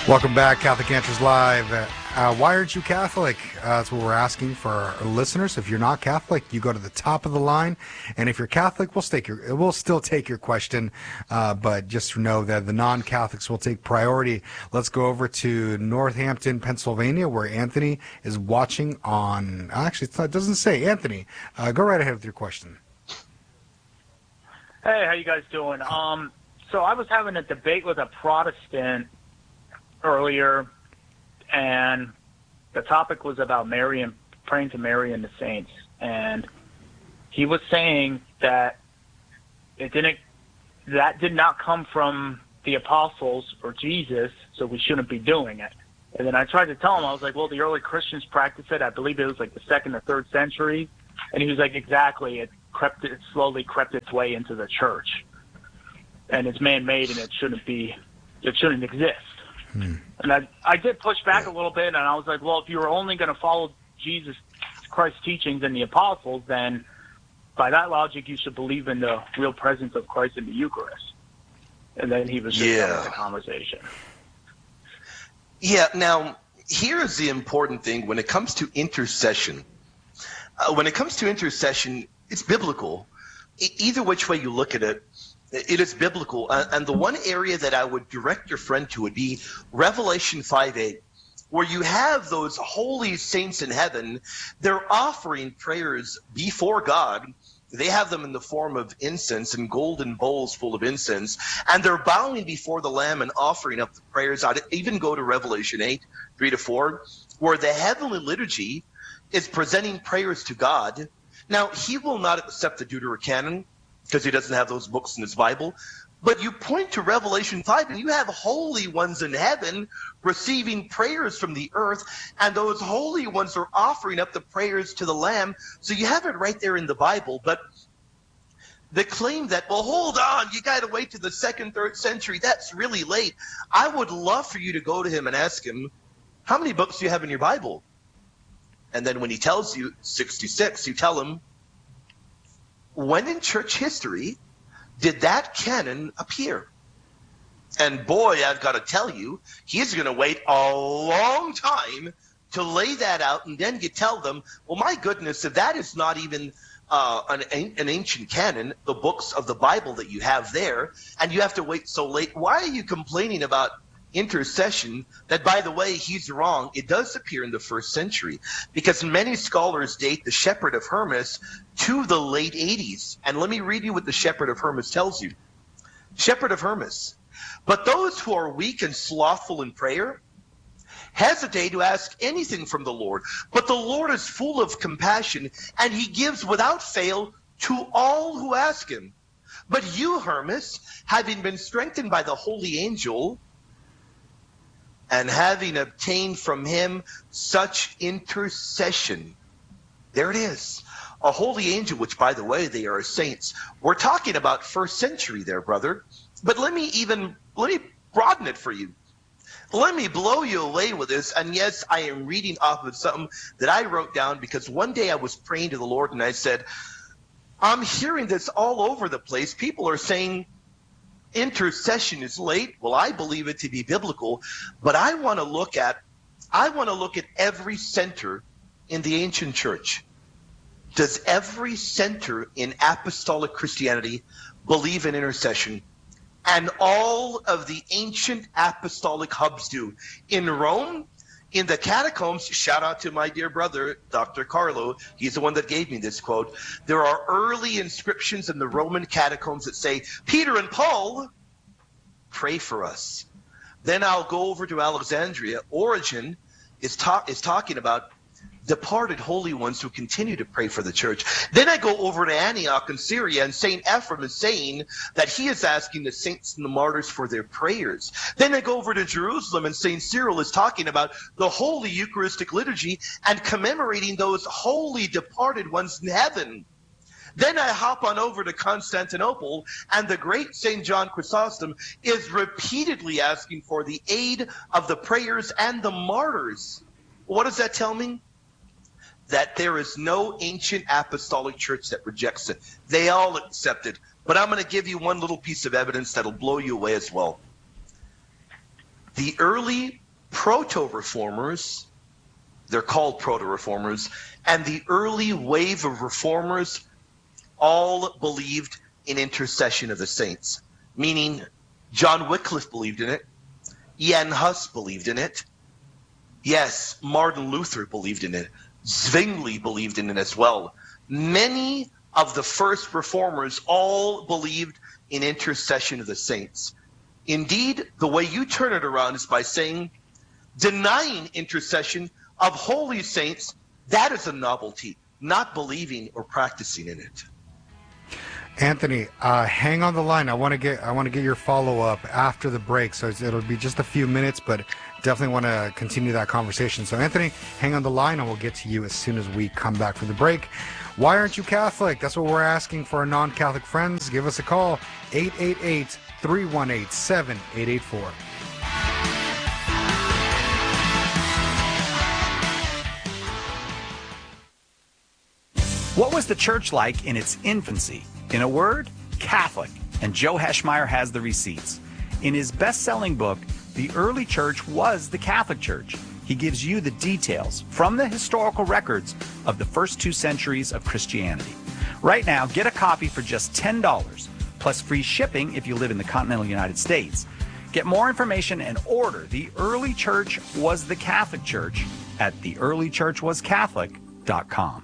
Welcome back, Catholic Answers Live. Why aren't you Catholic? That's what we're asking for our listeners. If you're not Catholic, you go to the top of the line, and if you're Catholic, we'll still take your question, but just know that the non-Catholics will take priority. Let's go over to Northampton, Pennsylvania, where Anthony is watching on. Actually, it doesn't say Anthony. Go right ahead with your question. Hey, how you guys doing? So I was having a debate with a Protestant earlier, and the topic was about Mary and praying to Mary and the saints. And he was saying that that did not come from the apostles or Jesus, so we shouldn't be doing it. And then I tried to tell him, I was like, well, the early Christians practiced it. I believe it was like the 2nd or 3rd century. And he was like, exactly. It slowly crept its way into the church. And it's man-made, and it shouldn't exist. And I did push back a little bit, and I was like, well, if you were only going to follow Jesus Christ's teachings and the apostles, then by that logic, you should believe in the real presence of Christ in the Eucharist. And then he was just having the conversation. Yeah, now, here's the important thing when it comes to intercession. It's biblical. Either which way you look at it, it is biblical. And the one area that I would direct your friend to would be Revelation 5:8, where you have those holy saints in heaven. They're offering prayers before God. They have them in the form of incense and golden bowls full of incense. And they're bowing before the Lamb and offering up the prayers. I'd even go to Revelation 8:3-4, where the heavenly liturgy is presenting prayers to God. Now, he will not accept the Deuterocanon, because he doesn't have those books in his Bible. But you point to Revelation 5, and you have holy ones in heaven receiving prayers from the earth, and those holy ones are offering up the prayers to the Lamb. So you have it right there in the Bible. But the claim that, well, hold on, you got to wait to the 2nd, 3rd century, that's really late. I would love for you to go to him and ask him, how many books do you have in your Bible? And then when he tells you 66, you tell him, when in church history did that canon appear? And boy, I've got to tell you, he's going to wait a long time to lay that out, and then you tell them, well, my goodness, if that is not even an ancient canon, the books of the Bible that you have there, and you have to wait so late, why are you complaining about intercession? That, by the way, he's wrong. It does appear in the 1st century, because many scholars date the Shepherd of Hermas to the late 80s. And let me read you what the Shepherd of Hermas tells you. Shepherd of Hermas: but those who are weak and slothful in prayer hesitate to ask anything from the Lord. But the Lord is full of compassion, and he gives without fail to all who ask him. But you, Hermas, having been strengthened by the holy angel, and having obtained from him such intercession. There it is. A holy angel, which, by the way, they are saints. We're talking about 1st century there, brother. But let me broaden it for you. Let me blow you away with this. And yes, I am reading off of something that I wrote down, because one day I was praying to the Lord and I said, I'm hearing this all over the place. People are saying intercession is late. Well, I believe it to be biblical, but I want to look at every center in the ancient church. Does every center in apostolic Christianity believe in intercession? And all of the ancient apostolic hubs do. In Rome, in the catacombs, shout out to my dear brother, Dr. Carlo, he's the one that gave me this quote. There are early inscriptions in the Roman catacombs that say, Peter and Paul, pray for us. Then I'll go over to Alexandria. Origen is talking about departed holy ones who continue to pray for the church. Then I go over to Antioch in Syria, and St. Ephrem is saying that he is asking the saints and the martyrs for their prayers. Then I go over to Jerusalem, and St. Cyril is talking about the holy Eucharistic liturgy and commemorating those holy departed ones in heaven. Then I hop on over to Constantinople, and the great St. John Chrysostom is repeatedly asking for the aid of the prayers and the martyrs. What does that tell me? That there is no ancient apostolic church that rejects it. They all accept it. But I'm going to give you one little piece of evidence that'll blow you away as well. The early proto-reformers, they're called proto-reformers, and the early wave of reformers all believed in intercession of the saints, meaning John Wycliffe believed in it, Jan Hus believed in it, yes, Martin Luther believed in it, Zwingli believed in it as well. Many of the first reformers all believed in intercession of the saints. Indeed, the way you turn it around is by saying, denying intercession of holy saints, that is a novelty, not believing or practicing in it. Anthony, hang on the line. I want to get your follow-up after the break, so it'll be just a few minutes, but definitely want to continue that conversation. So, Anthony, hang on the line, and we'll get to you as soon as we come back from the break. Why aren't you Catholic? That's what we're asking for our non-Catholic friends. Give us a call, 888-318-7884. What was the church like in its infancy? In a word, Catholic. And Joe Heschmeyer has the receipts. In his best-selling book, The Early Church Was the Catholic Church, he gives you the details from the historical records of the first 2 centuries of Christianity. Right now, get a copy for just $10, plus free shipping if you live in the continental United States. Get more information and order The Early Church Was the Catholic Church at theearlychurchwascatholic.com.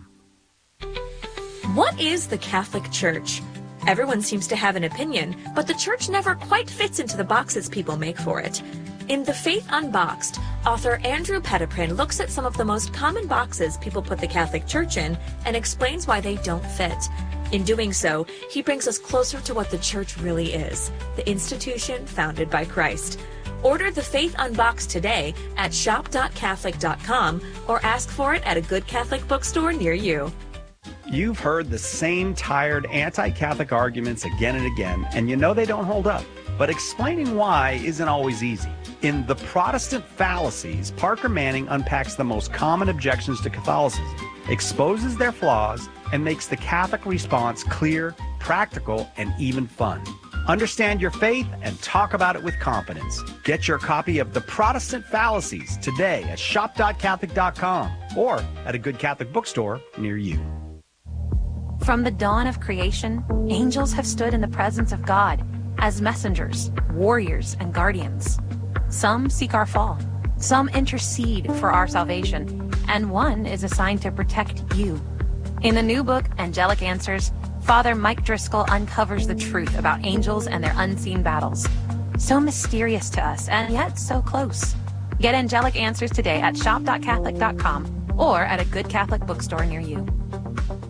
What is the Catholic Church? Everyone seems to have an opinion, but the church never quite fits into the boxes people make for it. In The Faith Unboxed, author Andrew Petiprin looks at some of the most common boxes people put the Catholic Church in and explains why they don't fit. In doing so, he brings us closer to what the church really is, the institution founded by Christ. Order The Faith Unboxed today at shop.catholic.com or ask for it at a good Catholic bookstore near you. You've heard the same tired anti-Catholic arguments again and again, and you know they don't hold up. But explaining why isn't always easy. In The Protestant Fallacies, Parker Manning unpacks the most common objections to Catholicism, exposes their flaws, and makes the Catholic response clear, practical, and even fun. Understand your faith and talk about it with confidence. Get your copy of The Protestant Fallacies today at shop.catholic.com or at a good Catholic bookstore near you. From the dawn of creation, angels have stood in the presence of God as messengers, warriors, and guardians. Some seek our fall, some intercede for our salvation, and one is assigned to protect you. In the new book, Angelic Answers, Father Mike Driscoll uncovers the truth about angels and their unseen battles. So mysterious to us, and yet so close. Get Angelic Answers today at shop.catholic.com or at a good Catholic bookstore near you.